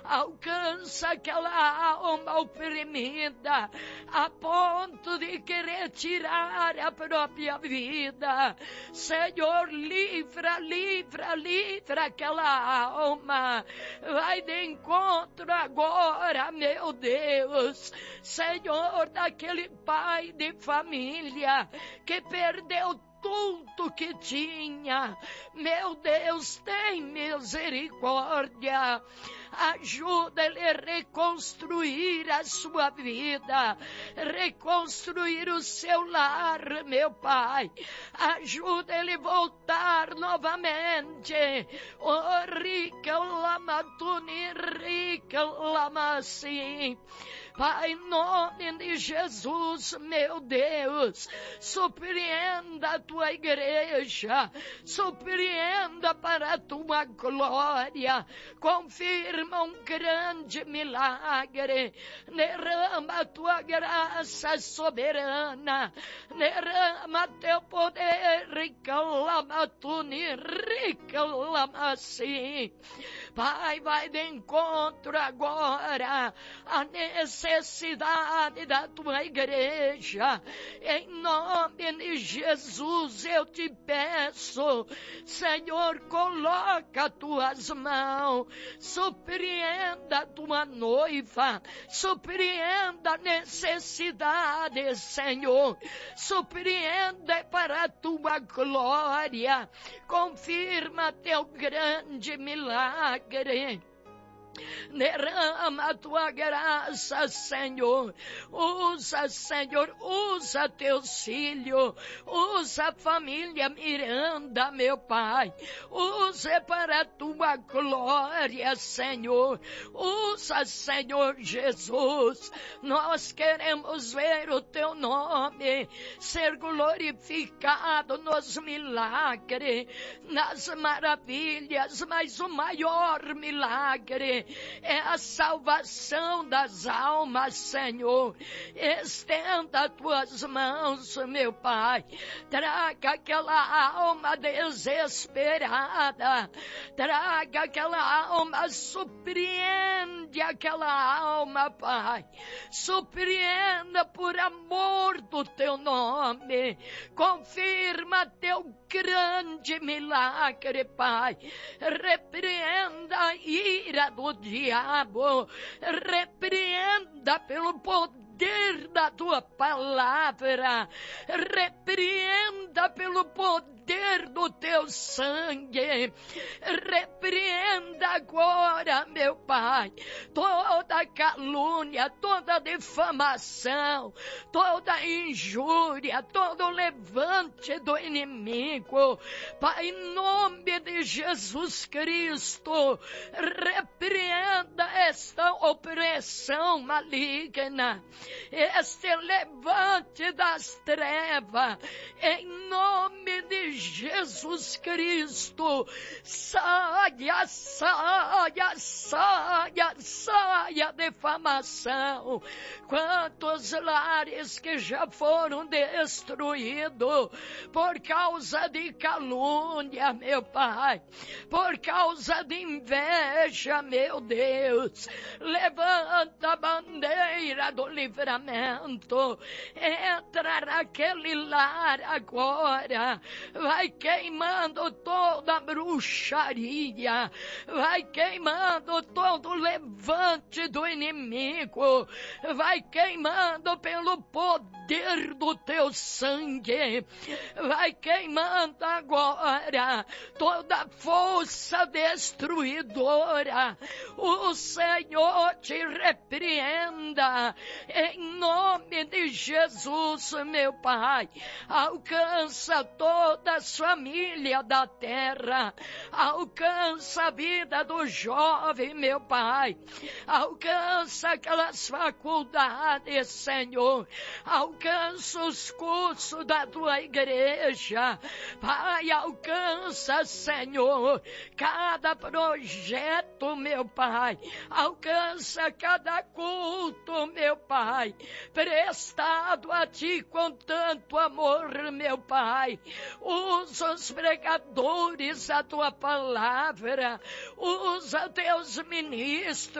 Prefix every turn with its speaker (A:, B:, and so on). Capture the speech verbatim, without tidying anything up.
A: alcança aquela alma oprimida, a ponto de querer tirar a própria vida. Senhor, livra, livra, livra aquela alma. Vai de encontro agora, meu Deus. Senhor, daquele pai de família que perdeu tudo que tinha. Meu Deus, tem misericórdia. Ajuda ele a reconstruir a sua vida, reconstruir o seu lar, meu Pai. Ajuda ele a voltar novamente. Oh, rica lama tuni, rica lama assim. Pai, em nome de Jesus, meu Deus, surpreenda a tua igreja, surpreenda para a tua glória, confirma um grande milagre, derrama a tua graça soberana, derrama teu poder, reclama tu, reclama assim. Pai, vai de encontro agora a necessidade da tua igreja. Em nome de Jesus eu te peço, Senhor, coloca tuas mãos, surpreenda a tua noiva, surpreenda a necessidade, Senhor, surpreenda para a tua glória, confirma teu grande milagre. Derrama a tua graça, Senhor. Usa, Senhor, usa teus filhos, usa a família Miranda, meu Pai. Usa para a tua glória, Senhor. Usa, Senhor Jesus. Nós queremos ver o teu nome ser glorificado nos milagres, nas maravilhas, mas o maior milagre é a salvação das almas, Senhor. Estenda as tuas mãos, meu Pai. Traga aquela alma desesperada. Traga aquela alma, surpreende aquela alma, Pai. Surpreenda por amor do teu nome. Confirma teu grande milagre, Pai. Repreenda a ira do diabo, repreenda pelo poder da tua palavra, repreenda pelo poder do teu sangue, repreenda agora, meu Pai, toda calúnia, toda difamação, toda injúria, todo levante do inimigo, Pai, em nome de Jesus Cristo, repreenda esta opressão maligna, este levante das trevas, em nome de Jesus Cristo. Saia, saia, saia, saia defamação. Quantos lares que já foram destruídos por causa de calúnia, meu Pai, por causa de inveja, meu Deus. Levanta a bandeira do livramento, entra naquele lar agora, vai queimando toda a bruxaria, vai queimando todo o levante do inimigo, vai queimando pelo poder do teu sangue, vai queimando agora toda força destruidora. O Senhor te repreenda em nome de Jesus, meu Pai. Alcança toda a família da terra, alcança a vida do jovem, meu Pai, alcança aquelas faculdades, Senhor, alcança os cursos da tua igreja, Pai, alcança, Senhor, cada projeto, meu Pai, alcança cada culto, meu Pai, prestado a Ti com tanto amor, meu Pai. Usa os pregadores a Tua palavra, usa Teus ministros,